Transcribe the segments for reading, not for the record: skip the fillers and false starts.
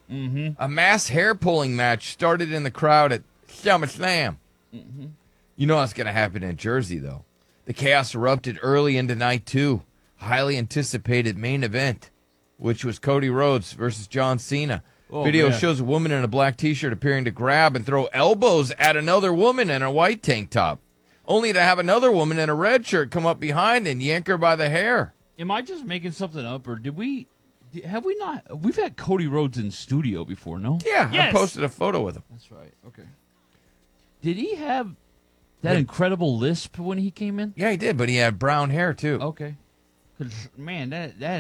A mass hair-pulling match started in the crowd at SummerSlam. You know what's going to happen in Jersey, though. The chaos erupted early into night two. Highly anticipated main event, which was Cody Rhodes versus John Cena. Video shows a woman in a black T-shirt appearing to grab and throw elbows at another woman in a white tank top, only to have another woman in a red shirt come up behind and yank her by the hair. Am I just making something up, or have we not? We've had Cody Rhodes in studio before, no? Yeah, Yes. I posted a photo with him. That's right. Okay. Did he have that incredible lisp when he came in? Yeah, he did, but he had brown hair, too. Okay. 'Cause, man, that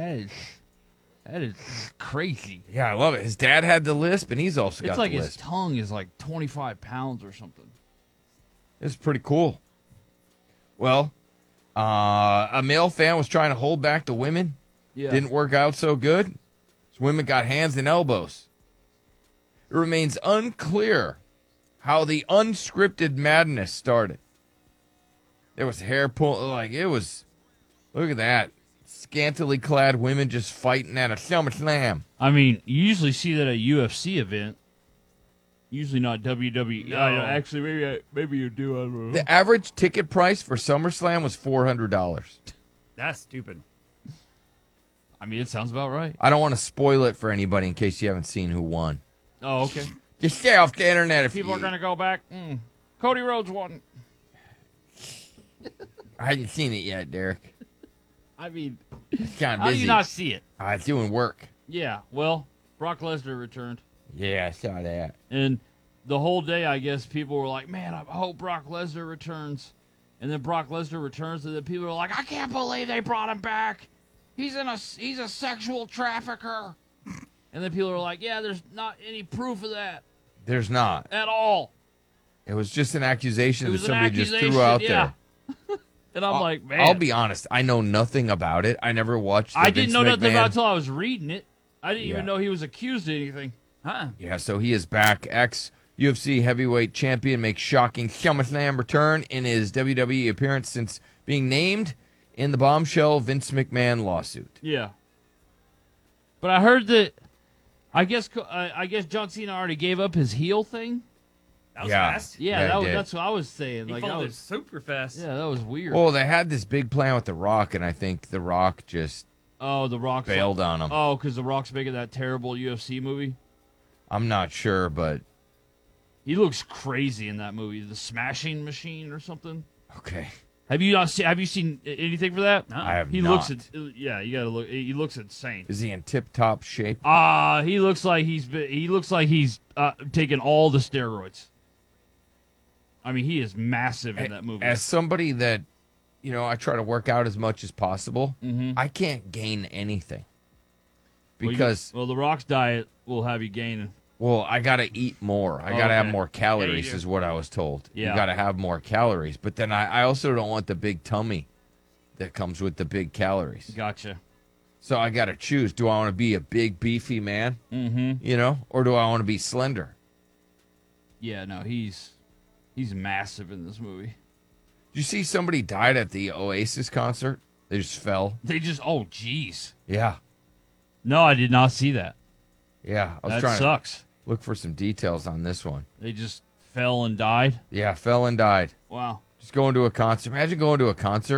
is crazy. Yeah, I love it. His dad had the lisp, and he's also got It's like the his lisp. tongue is like 25 pounds or something. It's pretty cool. Well, a male fan was trying to hold back the women. Yeah. Didn't work out so good. So women got hands and elbows. It remains unclear how the unscripted madness started. There was hair pull, look at that. Scantily clad women just fighting at a SummerSlam. I mean, you usually see that at a UFC event. Usually not WWE. No. Actually, maybe you do. I don't know. The average ticket price for SummerSlam was $400. That's stupid. I mean, it sounds about right. I don't want to spoil it for anybody in case you haven't seen who won. Oh, okay. Just stay off the internet if People you... are going to go back. Cody Rhodes won. I hadn't seen it yet, Derek. I mean, Kind of how do busy. you not see it? I was doing work. Yeah, well, Brock Lesnar returned. Yeah, I saw that. And the whole day, I guess, people were like, man, I hope Brock Lesnar returns. And then Brock Lesnar returns, and then people are like, I can't believe they brought him back. He's a sexual trafficker. And then people are like, yeah, there's not any proof of that There's not. at all. It was just an accusation It that was an somebody just accusation, threw out yeah. there. And I'm like, man. I'll be honest. I know nothing about it. I never watched the I didn't Vince know nothing McMahon. about it until I was reading it. I didn't Yeah. even know he was accused of anything. Huh? Yeah, so he is back. Ex-UFC heavyweight champion makes shocking SummerSlam return in his WWE appearance since being named in the bombshell Vince McMahon lawsuit. Yeah. But I heard that, I guess John Cena already gave up his heel thing. That was Yeah. fast. Yeah, he did. that's what I was saying. He Like, folded super fast. yeah, that was weird. Well, they had this big plan with The Rock, and I think The Rock just Oh, The Rock's bailed on him. Oh, because The Rock's making that terrible UFC movie. I'm not sure, but He looks crazy in that movie, The Smashing Machine or something. okay. Have you seen anything for that? No. I have He not. looks, yeah, you gotta look. He looks insane. Is he in tip-top shape? He looks like he's taken all the steroids. I mean, he is massive in that movie. As somebody that, I try to work out as much as possible, Mhm. I can't gain anything. Well, Because, The Rock's diet will have you gaining. I got to eat more. I got to have Okay. more calories, Yeah, you do. is what I was told. Yeah. You got to have more calories. But then I also don't want the big tummy that comes with the big calories. Gotcha. So I got to choose. Do I want to be a big, beefy man, Mm-hmm. or do I want to be slender? Yeah, no, he's massive in this movie. Did you see somebody died at the Oasis concert? They just fell. Oh, jeez. Yeah. No, I did not see that. Yeah. I was That trying sucks. to look for some details on this one. They just fell and died. Yeah, fell and died. Wow. Just going to a concert. Imagine going to a concert